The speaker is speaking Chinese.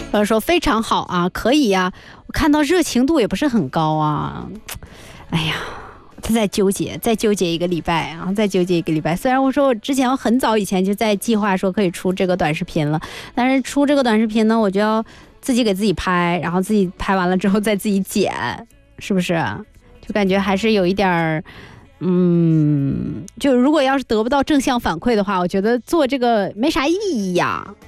说非常好啊，可以呀、我看到热情度也不是很高啊。哎呀，他在纠结，再纠结一个礼拜啊，再纠结一个礼拜。虽然我说我之前很早以前就在计划说可以出这个短视频了，但是出这个短视频呢，我就要自己给自己拍，然后自己拍完了之后再自己剪，是不是？就感觉还是有一点儿。就如果要是得不到正向反馈的话，我觉得做这个没啥意义呀。